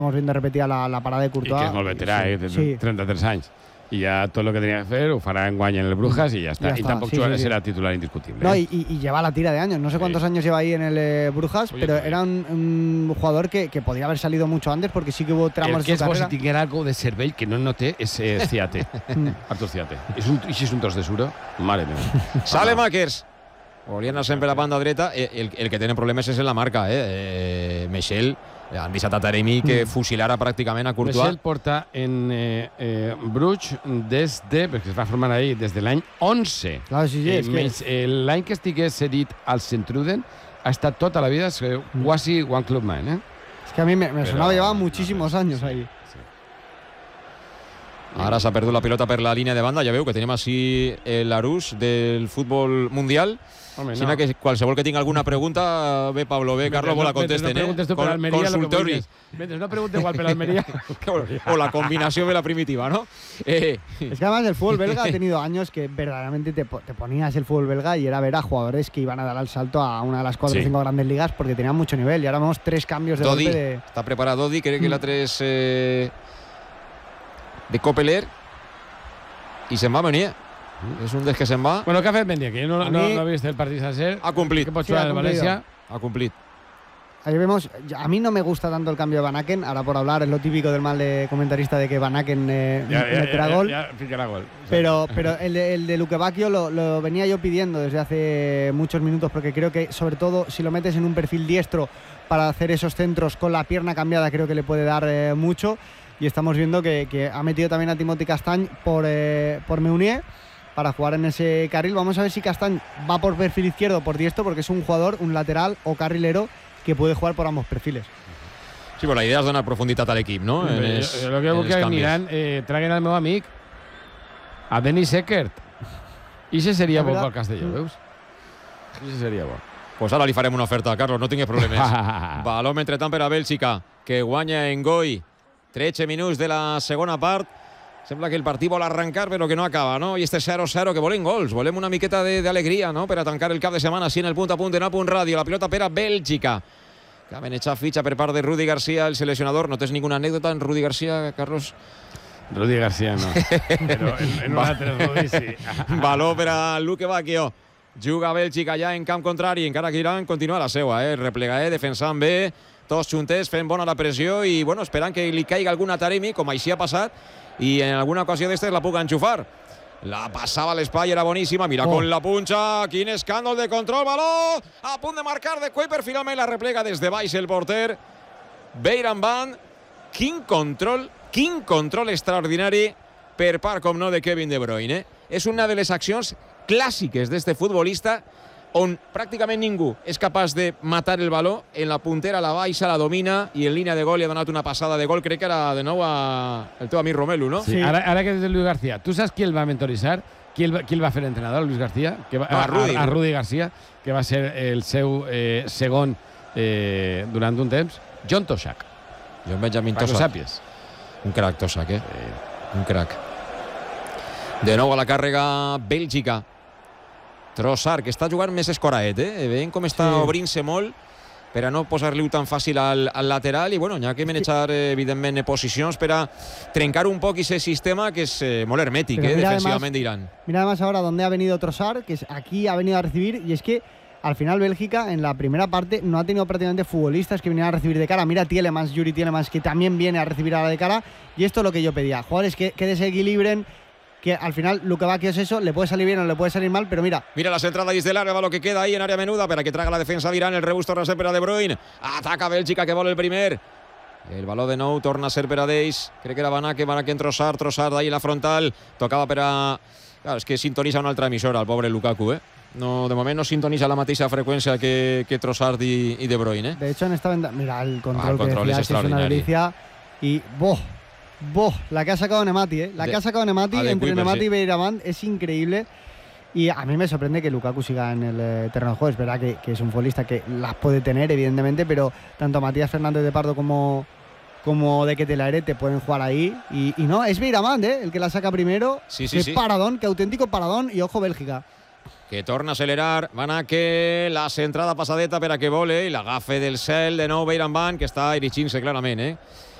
Estamos viendo repetida la parada de Courtois. I que és molt veterà, sí. 33 anys. I ja tot el que tenia que fer ho farà enguany en el Brujas y ya está. Y tampoco será titular indiscutible. No, y lleva la tira de años. No sé cuántos años lleva ahí en el Brujas, pero era un jugador que podía haber salido mucho antes porque sí que hubo tramos de su carrera. El que si tinguera algo de cervell que no noté és Ciate. Artur Ciate. I si és un tros de suro? Mare meva. Sale Makers. Volien sempre la banda dreta. El que tenen problemes és en la marca. Michel han deixat a Taremi que fusilara pràcticament a Courtois. Michel porta en Bruges perquè es va formar ahí des de l'any 11. Claro, sí, l'any que estigués cedit al Centruden ha estat tota la vida quasi one club man. Es que a mí me sonaba, llevaba muchísimos años ahí. Ara s'ha perdut la pilota per la línia de banda. Ja veu que tenim així l'Arús del futbol mundial. Home, no. Que qualsevol que tingui alguna pregunta, bé, Pablo, bé, Carlos, la contesten. No preguntes tu per Almeria, consultori. Mentre no preguntes igual per Almeria. O la combinación de la primitiva, ¿no? Es que además el fútbol belga ha tenido años que verdaderamente te ponías el fútbol belga y era ver a jugadores que iban a dar el salto a una de las 4 o 5 grandes ligas porque tenían mucho nivel. Y ahora vemos 3 cambios de Dodi, golpe està preparat Dodi, crec que la 3 de Copeler i se'n va venir. És un dels que se'n va. Bueno, què ha fet Mendy? Que jo no he vist el partit sencer. Ha complit. Que pot jugar el València. Ha complit. Ahí vemos, a mí no me gusta tanto el cambio de Van Aken, ahora por hablar es lo típico del mal de comentarista de que Van Aken meterá gol. Gol. Pero el de Luque Bacchio lo venía yo pidiendo desde hace muchos minutos porque creo que sobre todo si lo metes en un perfil diestro para hacer esos centros con la pierna cambiada creo que le puede dar mucho. Y estamos viendo que ha metido también a Timothy Castagne por Meunier para jugar en ese carril. Vamos a ver si Castagne va por perfil izquierdo o por diestro porque es un jugador, un lateral o carrilero que puede jugar por ambos perfiles. Sí, però la idea és donar profunditat a l'equip, no? Jo el que vull que aniran, traguen al meu amic, a Dennis Eckert. I això seria bo pel Castelló, veus? Això seria bo. Pues ara li farem una oferta, Carlos, no tinguis problemes. Baló entretant per a Bèlgica, que guanya en Goi. 13 minuts de la segona part. Sembla que el partit vol arrencar però que no acaba, no? I este 0-0 que volem gols, volem una miqueta d'alegria, no? Per a tancar el cap de setmana així en el punt a punt de Napunt Ràdio. La pilota per a Bèlgica. Que ha echado fitxa per part de Rudi García, el seleccionador. ¿No tens ninguna anécdota en Rudi García, Carlos? Rudi García no, però en un altre Rudi sí. Baló per a Luque Bacchio. Juga Bèlgica ja en camp contrari, encara que Iran continua la seua, replega, defensant bé, tots juntets, fent bona la pressió i bueno, esperant que li caigui alguna Taremi, com així ha passat, i en alguna ocasió d'estes la puc enxufar. La passava a l'espai, era boníssima, mira con la punxa, quin escàndol de control, baló, a punt de marcar de Kuiper, finalment la replega des de baix el porter, Beiran Van, quin control extraordinari per part, com no, de Kevin De Bruyne. És una de les accions clàssiques d'este futbolista on pràcticament ningú és capaç de matar el baló, en la puntera la baixa, la domina i en línia de gol li ha donat una passada de gol, crec que era de nou el teu amic Romelu, no? Sí, ara que és Luis García, tu saps qui el va mentoritzar? Qui el va fer entrenador, Luis García? A Rudi García, que va ser el seu segon durant un temps, John Toshak. John Benjamin Toshak. Un crac, Toshak, un crac. De nou a la càrrega Bèlgica. Trossard, que està jugant més escoraet, veient com està obrint-se molt per a no posar-li tan fàcil al lateral i bueno, n'hi ha que manejar evidentment posicions per a trencar un poc aquest sistema que és molt hermètic defensivament d'Iran. Mira además ahora donde ha venido Trossard, que aquí ha venido a recibir y es que al final Bélgica en la primera parte no ha tenido prácticamente futbolistas que vinieran a recibir de cara. Mira Tielemans, Yuri Tielemans, que también viene a recibir ahora de cara y esto es lo que yo pedía, jugadores que desequilibren, que al final Luque Bacchio es eso, le puede salir bien o le puede salir mal, pero mira. Mira las entradas desde el área, va lo que queda ahí en área menuda, para que traga la defensa d'Iran, el rebús torna a ser per a De Bruyne, ataca Bèlgica que vol el primer, el baló de nou torna a ser per a d'ells, crec que era Van Aken Trossard ahí en la frontal, tocava per a... Claro, és que sintonitza una altra emissora, el pobre Lukaku, No, de moment no sintonitza la mateixa freqüència que Trossard i De Bruyne. De hecho, en esta venda... Mira, el control que decías, es una delicia y... la que ha sacado Nemati, La que ha sacado Nemati entre Nemati y Beiramán es increíble. Y a mí me sorprende que Lukaku siga en el terreno de juego. Es verdad que es un futbolista que las puede tener, evidentemente, pero tanto Matías Fernández de Pardo como de Ketelaere te pueden jugar ahí. Y no, es Beiramán, el que la saca primero. Sí. Paradón, que auténtico paradón. Y ojo, Bèlgica. Que torna a accelerar, Van Aken, la centrada passadeta per a que vole, i l'agafe del cel de nou Beiran Van, que està dirigint-se clarament,